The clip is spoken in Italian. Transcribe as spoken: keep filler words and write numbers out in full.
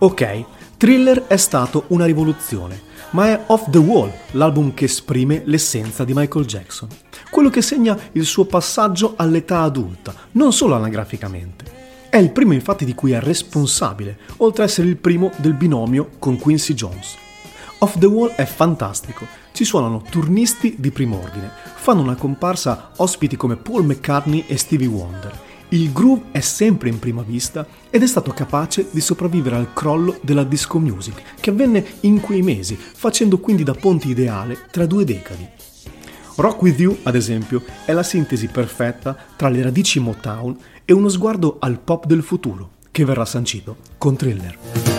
Ok, Thriller è stato una rivoluzione, ma è Off the Wall l'album che esprime l'essenza di Michael Jackson, quello che segna il suo passaggio all'età adulta, non solo anagraficamente. È il primo infatti di cui è responsabile, oltre ad essere il primo del binomio con Quincy Jones. Off the Wall è fantastico, ci suonano turnisti di primo ordine, fanno una comparsa ospiti come Paul McCartney e Stevie Wonder. Il groove è sempre in prima vista ed è stato capace di sopravvivere al crollo della disco music che avvenne in quei mesi, facendo quindi da ponte ideale tra due decadi. Rock With You, ad esempio, è la sintesi perfetta tra le radici Motown e uno sguardo al pop del futuro, che verrà sancito con Thriller.